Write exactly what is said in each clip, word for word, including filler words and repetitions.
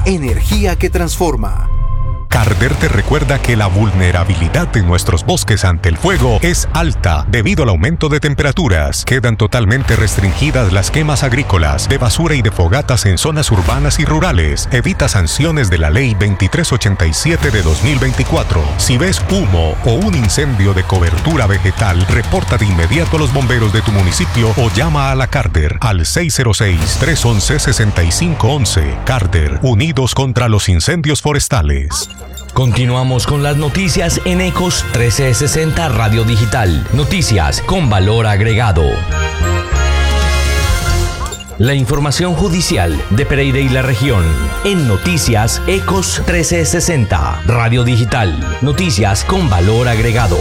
energía que transforma. Carder te recuerda que la vulnerabilidad de nuestros bosques ante el fuego es alta debido al aumento de temperaturas. Quedan totalmente restringidas las quemas agrícolas, de basura y de fogatas en zonas urbanas y rurales. Evita sanciones de la Ley veintitrés ochenta y siete de dos mil veinticuatro. Si ves humo o un incendio de cobertura vegetal, reporta de inmediato a los bomberos de tu municipio o llama a la Carder al seis cero seis, tres uno uno, seis cinco uno uno. Carder, unidos contra los incendios forestales. Continuamos con las noticias en Ecos trescientos sesenta Radio Digital. Noticias con valor agregado. La información judicial de Pereira y la región en Noticias Ecos trescientos sesenta Radio Digital. Noticias con valor agregado.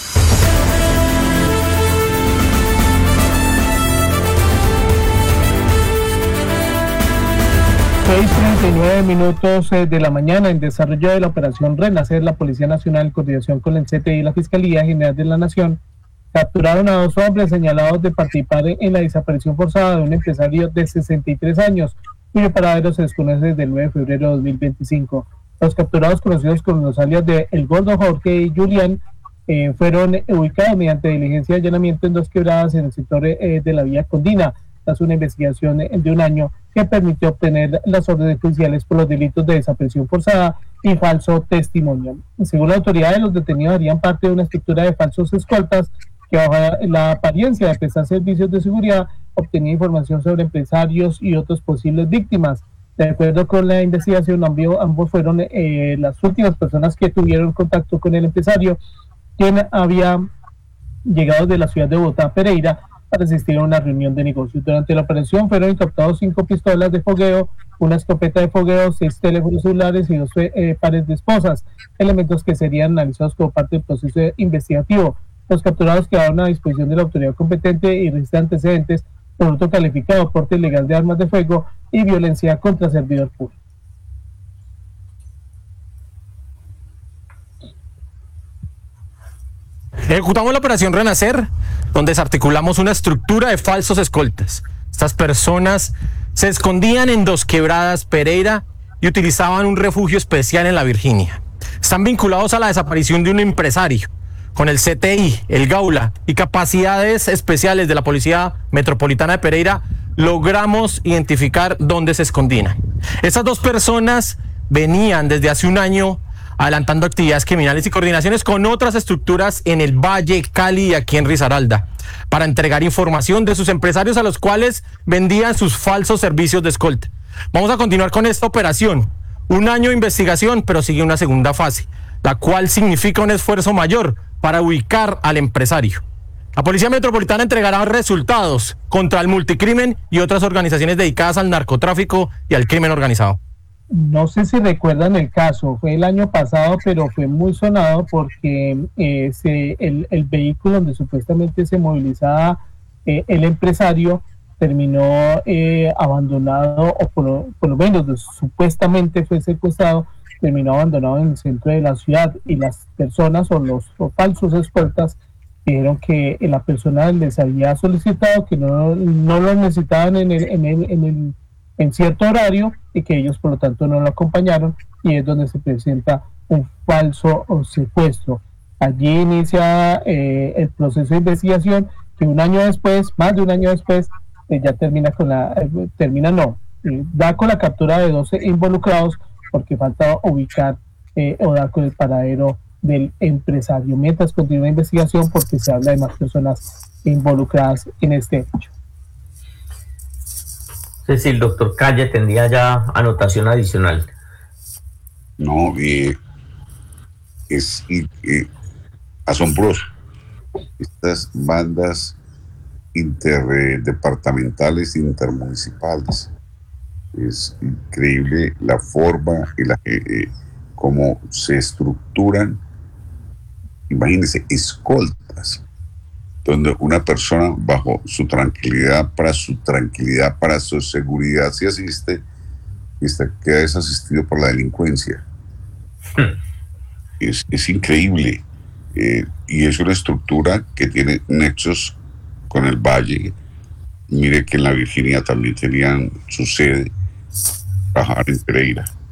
seis treinta y nueve minutos de la mañana. En desarrollo de la operación Renacer, la Policía Nacional, en coordinación con el C T I y la Fiscalía General de la Nación, capturaron a dos hombres señalados de participar en la desaparición forzada de un empresario de sesenta y tres años, cuyo paradero se desconoce desde el nueve de febrero de dos mil veinticinco. Los capturados, conocidos con los alias de El Gordo, Jorge y Julián, eh, fueron ubicados mediante diligencia de allanamiento en dos quebradas en el sector eh, de la vía Condina, tras una investigación de un año que permitió obtener las órdenes judiciales por los delitos de desaparición forzada y falso testimonio. Según la autoridad, los detenidos harían parte de una estructura de falsos escoltas que, bajo la apariencia de prestar servicios de seguridad, obtenía información sobre empresarios y otros posibles víctimas. De acuerdo con la investigación, ambos fueron eh, las últimas personas que tuvieron contacto con el empresario, quien había llegado de la ciudad de Bogotá, Pereira, para asistir a una reunión de negocios. Durante la operación fueron incautados cinco pistolas de fogueo, una escopeta de fogueo, seis teléfonos celulares y dos eh, pares de esposas, elementos que serían analizados como parte del proceso investigativo. Los capturados quedaron a disposición de la autoridad competente y registran antecedentes por hurto calificado, porte ilegal de armas de fuego y violencia contra servidor público. Ejecutamos la operación Renacer, donde desarticulamos una estructura de falsos escoltas. Estas personas se escondían en Dos Quebradas, Pereira, y utilizaban un refugio especial en la Virginia. Están vinculados a la desaparición de un empresario. Con el C T I, el Gaula y capacidades especiales de la Policía Metropolitana de Pereira, logramos identificar dónde se escondían. Estas dos personas venían desde hace un año adelantando actividades criminales y coordinaciones con otras estructuras en el Valle, Cali y aquí en Risaralda, para entregar información de sus empresarios a los cuales vendían sus falsos servicios de escolta. Vamos a continuar con esta operación. Un año de investigación, pero sigue una segunda fase, la cual significa un esfuerzo mayor para ubicar al empresario. La Policía Metropolitana entregará resultados contra el multicrimen y otras organizaciones dedicadas al narcotráfico y al crimen organizado. No sé si recuerdan el caso, fue el año pasado, pero fue muy sonado porque eh, se, el, el vehículo donde supuestamente se movilizaba eh, el empresario terminó eh, abandonado, o por, por lo menos supuestamente fue secuestrado, terminó abandonado en el centro de la ciudad, y las personas o los o falsos escoltas dijeron que la persona les había solicitado que no, no lo necesitaban en el, en el, en el en cierto horario y que ellos por lo tanto no lo acompañaron, y es donde se presenta un falso secuestro. Allí inicia eh, el proceso de investigación que un año después, más de un año después, eh, ya termina con la, eh, termina no, eh, da con la captura de doce involucrados porque falta ubicar eh, o dar con el paradero del empresario, mientras continúa la investigación porque se habla de más personas involucradas en este hecho. Sí, sí, el doctor Calle tendría ya anotación adicional. No, eh, es eh, asombroso. Estas bandas interdepartamentales, intermunicipales. Es increíble la forma en la que eh, cómo se estructuran. Imagínense, escoltas, donde una persona bajo su tranquilidad, para su tranquilidad, para su seguridad, si asiste, y está, queda desasistido por la delincuencia. Hmm. Es, es increíble. Eh, y es una estructura que tiene nexos con el Valle. Mire que en la Virginia también tenían su sede, trabajar en Pereira.